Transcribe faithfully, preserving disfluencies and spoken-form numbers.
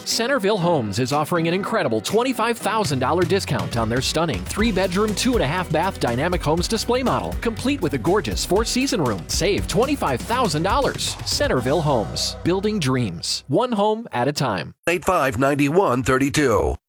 Centerville Homes is offering an incredible twenty-five thousand dollars discount on their stunning three-bedroom, two-and-a-half bath dynamic homes display model, complete with a gorgeous four-season room. Save twenty-five thousand dollars. Centerville Homes, building dreams, one home at a time. eight five nine one three two.